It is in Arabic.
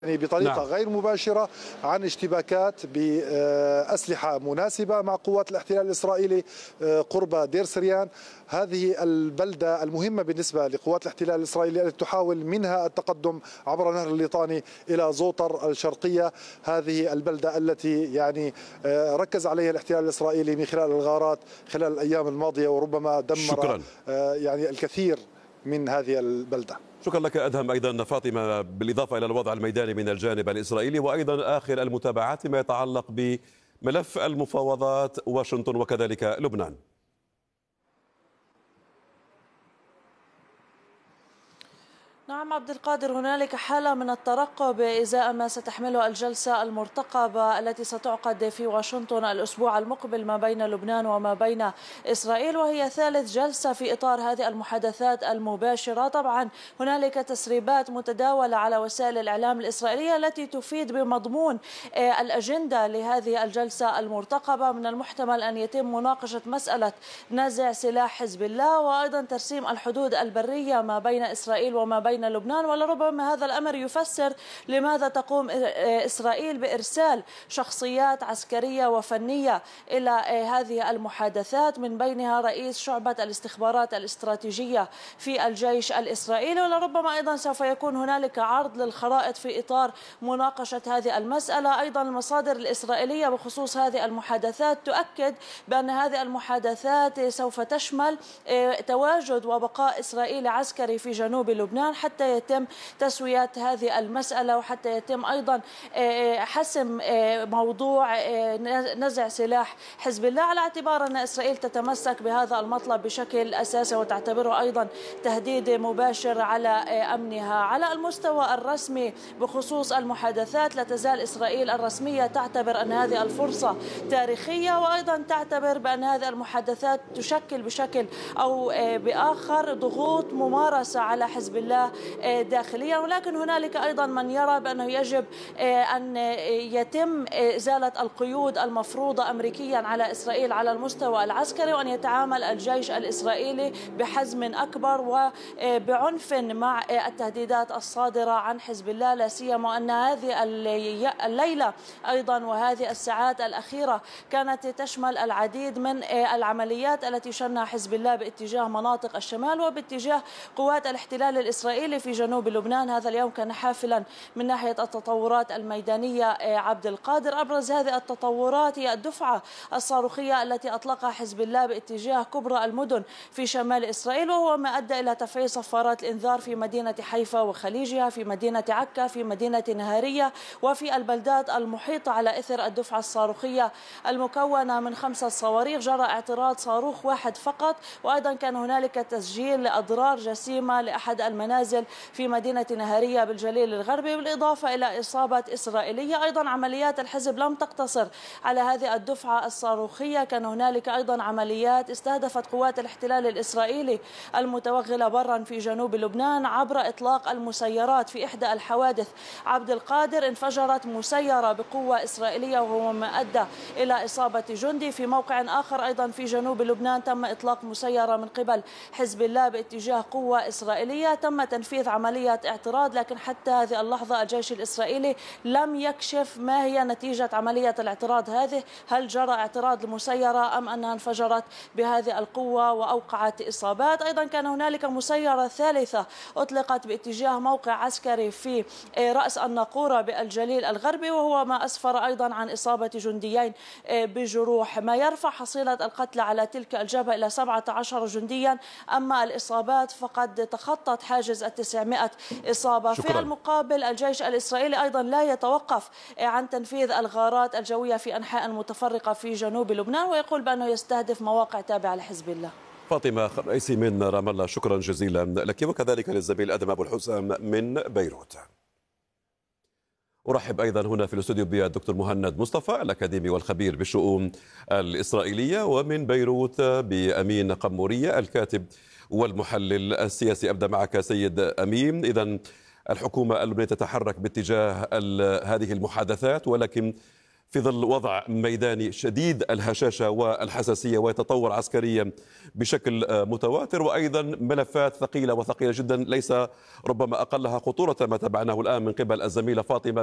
يعني بطريقة نعم. غير مباشرة عن اشتباكات بأسلحة مناسبة مع قوات الاحتلال الإسرائيلي قرب دير سريان. هذه البلدة المهمة بالنسبة لقوات الاحتلال الإسرائيلي التي تحاول منها التقدم عبر نهر الليطاني إلى زوطر الشرقية. هذه البلدة التي يعني ركز عليها الاحتلال الإسرائيلي من خلال الغارات خلال الأيام الماضية، وربما دمر شكرا. يعني الكثير من هذه البلدة. شكرا لك أدهم. أيضا فاطمة، بالإضافة إلى الوضع الميداني من الجانب الإسرائيلي وأيضا آخر المتابعات فيما يتعلق بملف المفاوضات واشنطن وكذلك لبنان. نعم عبد القادر، هنالك حالة من الترقب إزاء ما ستحمله الجلسة المرتقبة التي ستعقد في واشنطن الأسبوع المقبل ما بين لبنان وما بين إسرائيل، وهي ثالث جلسة في إطار هذه المحادثات المباشرة. طبعا هنالك تسريبات متداولة على وسائل الإعلام الإسرائيلية التي تفيد بمضمون الأجندة لهذه الجلسة المرتقبة. من المحتمل أن يتم مناقشة مسألة نزع سلاح حزب الله، وأيضا ترسيم الحدود البرية ما بين إسرائيل وما بين لبنان. ولربما هذا الأمر يفسر لماذا تقوم إسرائيل بإرسال شخصيات عسكرية وفنية إلى هذه المحادثات، من بينها رئيس شعبة الاستخبارات الاستراتيجية في الجيش الإسرائيلي. ولربما أيضا سوف يكون هنالك عرض للخرائط في إطار مناقشة هذه المسألة. أيضا المصادر الإسرائيلية بخصوص هذه المحادثات تؤكد بأن هذه المحادثات سوف تشمل تواجد وبقاء إسرائيلي عسكري في جنوب لبنان حتى يتم تسوية هذه المسألة، وحتى يتم أيضا حسم موضوع نزع سلاح حزب الله، على اعتبار أن إسرائيل تتمسك بهذا المطلب بشكل أساسي وتعتبره أيضا تهديد مباشر على أمنها. على المستوى الرسمي بخصوص المحادثات، لا تزال إسرائيل الرسمية تعتبر أن هذه الفرصة تاريخية، وأيضا تعتبر بأن هذه المحادثات تشكل بشكل أو بآخر ضغوط ممارسة على حزب الله داخليا. ولكن هنالك أيضا من يرى بأنه يجب أن يتم إزالة القيود المفروضة أمريكيا على إسرائيل على المستوى العسكري، وأن يتعامل الجيش الإسرائيلي بحزم أكبر وبعنف مع التهديدات الصادرة عن حزب الله، لا سيما أن هذه الليلة أيضا وهذه الساعات الأخيرة كانت تشمل العديد من العمليات التي شنها حزب الله باتجاه مناطق الشمال وباتجاه قوات الاحتلال الإسرائيلي في جنوب لبنان. هذا اليوم كان حافلا من ناحية التطورات الميدانية. عبد القادر، أبرز هذه التطورات هي الدفعة الصاروخية التي أطلقها حزب الله باتجاه كبرى المدن في شمال إسرائيل، وهو ما أدى إلى تفعيل صفارات الإنذار في مدينة حيفا وخليجها، في مدينة عكا، في مدينة نهارية، وفي البلدات المحيطة. على إثر الدفعة الصاروخية المكونة من 5 صواريخ جرى اعتراض صاروخ واحد فقط، وأيضا كان هنالك تسجيل لأضرار جسيمة لأحد المنازل في مدينة نهارية بالجليل الغربي، بالإضافة إلى إصابة إسرائيلية. أيضا عمليات الحزب لم تقتصر على هذه الدفعة الصاروخية، كان هنالك أيضا عمليات استهدفت قوات الاحتلال الإسرائيلي المتوغلة برا في جنوب لبنان عبر إطلاق المسيرات. في إحدى الحوادث عبد القادر انفجرت مسيرة بقوة إسرائيلية، وهو ما أدى إلى إصابة جندي. في موقع آخر أيضا في جنوب لبنان تم إطلاق مسيرة من قبل حزب الله باتجاه قوة إسرائيلية، تم تنفيذ عملية اعتراض، لكن حتى هذه اللحظة الجيش الإسرائيلي لم يكشف ما هي نتيجة عملية الاعتراض هذه، هل جرى اعتراض لمسيرة أم أنها انفجرت بهذه القوة وأوقعت إصابات. أيضا كان هنالك مسيرة ثالثة أطلقت باتجاه موقع عسكري في رأس الناقورة بالجليل الغربي، وهو ما أسفر أيضا عن إصابة جنديين بجروح، ما يرفع حصيلة القتلى على تلك الجبهة إلى 17 جنديا. أما الإصابات فقد تخطت حاجز 900 إصابة. شكرا. في المقابل الجيش الإسرائيلي أيضا لا يتوقف عن تنفيذ الغارات الجوية في أنحاء متفرقة في جنوب لبنان، ويقول بأنه يستهدف مواقع تابعة لحزب الله. فاطمة رئيسي من رام الله، شكرا جزيلا لك، وكذلك للزميل أدم أبو الحسام من بيروت. أرحب أيضا هنا في الاستوديو بالدكتور مهند مصطفى الأكاديمي والخبير بالشؤون الإسرائيلية، ومن بيروت بأمين قمورية الكاتب والمحلل السياسي. أبدأ معك سيد أمين. إذن الحكومة اللبنانية تتحرك باتجاه هذه المحادثات، ولكن في ظل وضع ميداني شديد الهشاشة والحساسية ويتطور عسكريا بشكل متواتر، وأيضا ملفات ثقيلة وثقيلة جدا ليس ربما أقلها خطورة ما تابعناه الآن من قبل الزميلة فاطمة